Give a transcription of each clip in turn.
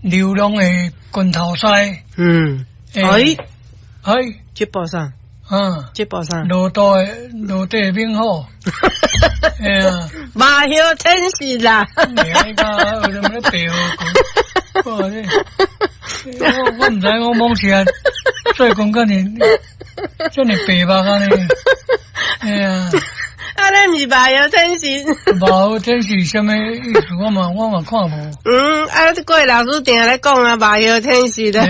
流浪的拳头师。 这部啥？这部啥？ 落地名号。哎呀， 马hil天使啦！ 你个有什么背后讲？我唔知我梦起来，做讲个你，叫你白吧个呢？哎呀， 那不是马hil天使。 马hil天使什么意思？我嘛看无。 这各位老师定来讲啊，马hil天使的。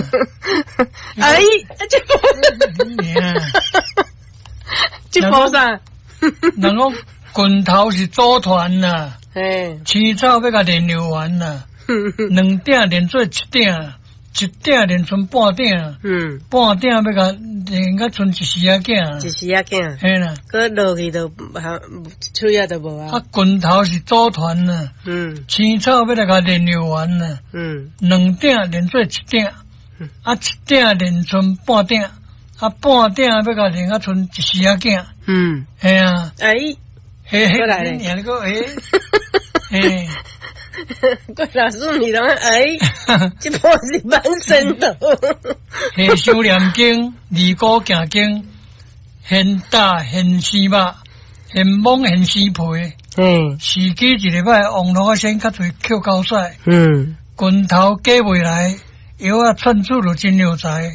这部啥？ 人讲拳头是组团呐，青草要甲练流完呐，两鼎练做一鼎，一鼎练剩半鼎，半鼎要甲练甲剩一时仔囝，嘿啦， 搁落去就手也都无啊。 拳头是组团呐，青草要来甲练流完呐，两鼎练做一鼎，一鼎练剩半鼎，半鼎要甲练甲剩一时仔囝，嘿啊。过来咧，你个郭老师你拢这部是蛮深的。 下修炼经，二股行经，现打现丝肉，现摸现丝皮。时机一礼拜，网络先较侪扣高赛。拳头加袂来，药串出就真有才。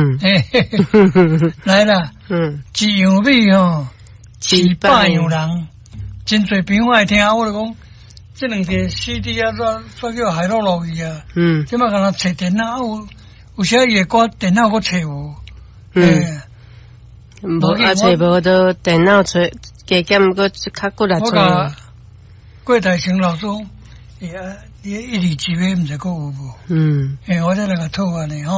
来啦，一样米700样人。真侪朋友爱听，我就讲，这两个 CD 啊，怎叫海陆落去啊？即摆甲人找电脑，有些伊的歌电脑我找无。 无找无都电脑找，加减个较过来找。 我甲郭台成老师讲，你一二级的毋知个有无？我再来个讨安尼吼。